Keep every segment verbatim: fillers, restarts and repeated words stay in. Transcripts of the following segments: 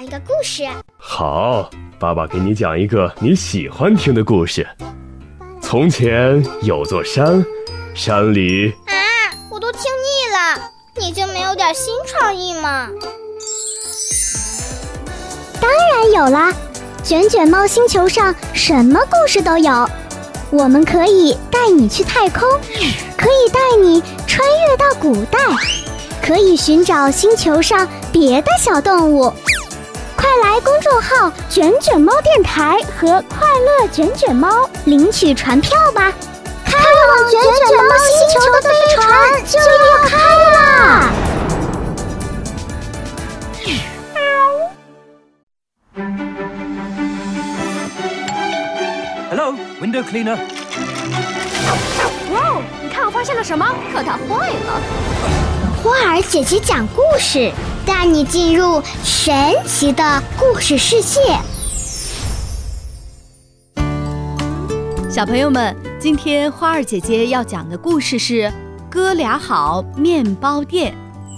讲一个故事。 好，爸爸给你讲一个你喜欢听的故事。从前有座山，山里…… 啊，我都听腻了，你就没有点新创意吗？ 当然有啦，卷卷猫星球上什么故事都有。我们可以带你去太空，可以带你穿越到古代，可以寻找星球上别的小动物。快来公众号卷卷猫电台和快乐卷卷猫领取船票吧，开往卷卷猫星球的飞船就要开啦 ！Hello, window cleaner. 哇，你看我发现了什么？可它坏了。 花儿姐姐讲故事，带你进入神奇的故事世界。 小朋友们，今天花儿姐姐要讲的故事是《哥俩好面包店》。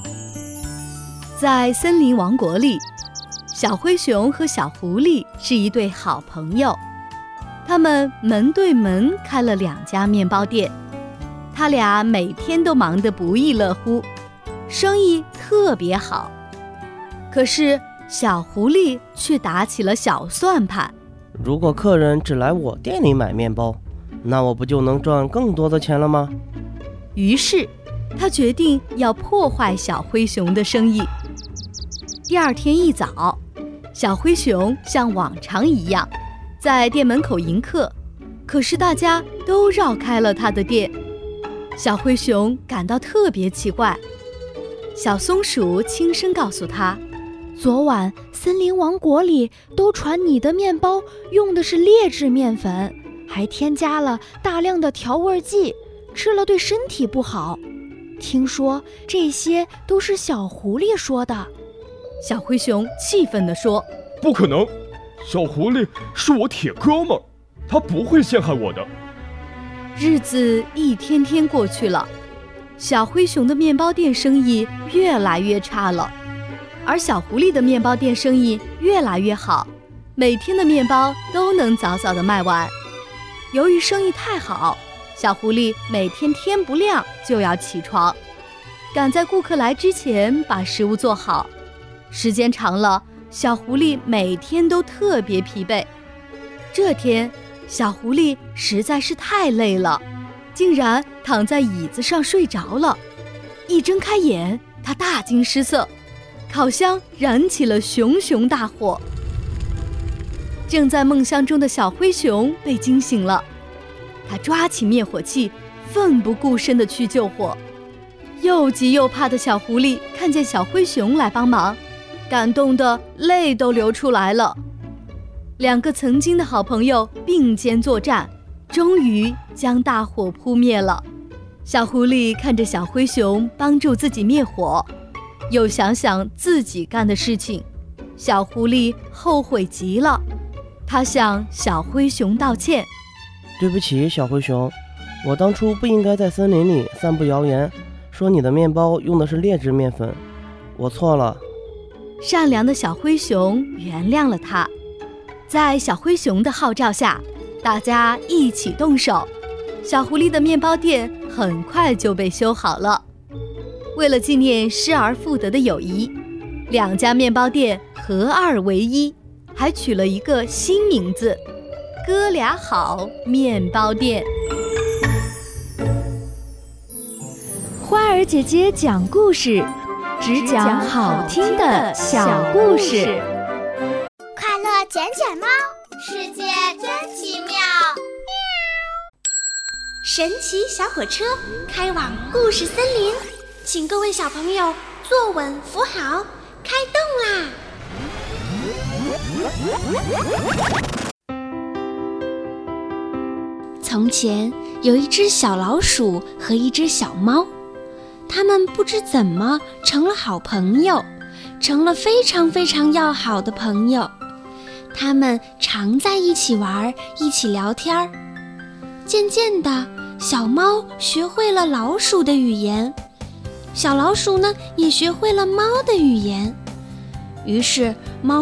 在森林王国里，小灰熊和小狐狸是一对好朋友。他们门对门开了两家面包店，他俩每天都忙得不亦乐乎，生意特别好。可是小狐狸却打起了小算盘， 如果客人只来我店里买面包，那我不就能赚更多的钱了吗？ 于是他决定要破坏小灰熊的生意。第二天一早，小灰熊像往常一样在店门口迎客，可是大家都绕开了他的店。小灰熊感到特别奇怪。小松鼠轻声告诉他， 昨晚森林王国里都传你的面包用的是劣质面粉，还添加了大量的调味剂，吃了对身体不好。听说这些都是小狐狸说的。 小灰熊气愤地说， 不可能，小狐狸是我铁哥们儿，他不会陷害我的。 日子一天天过去了，小灰熊的面包店生意越来越差了，而小狐狸的面包店生意越来越好，每天的面包都能早早地卖完。由于生意太好，小狐狸每天天不亮就要起床，赶在顾客来之前把食物做好。时间长了，小狐狸每天都特别疲惫。这天，小狐狸实在是太累了，竟然躺在椅子上睡着了。一睁开眼，他大惊失色，烤箱燃起了熊熊大火。正在梦乡中的小灰熊被惊醒了，他抓起灭火器，奋不顾身地去救火。又急又怕的小狐狸看见小灰熊来帮忙，感动得泪都流出来了。两个曾经的好朋友并肩作战，终于将大火扑灭了。小狐狸看着小灰熊帮助自己灭火，又想想自己干的事情，小狐狸后悔极了。他向小灰熊道歉， 对不起，小灰熊，我当初不应该在森林里散布谣言，说你的面包用的是劣质面粉，我错了。 善良的小灰熊原谅了他。在小灰熊的号召下，大家一起动手，小狐狸的面包店很快就被修好了。为了纪念失而复得的友谊，两家面包店合二为一，还取了一个新名字——哥俩好面包店。 花儿姐姐讲故事，只讲好听的小故事。 快乐卷卷猫，世界真奇妙。 神奇小火车开往故事森林，请各位小朋友坐稳扶好，开动啦！从前有一只小老鼠和一只小猫，它们不知怎么成了好朋友，成了非常非常要好的朋友。他们常在一起玩，一起聊天。渐渐的，小猫学会了老鼠的语言，小老鼠呢也学会了猫的语言。于是猫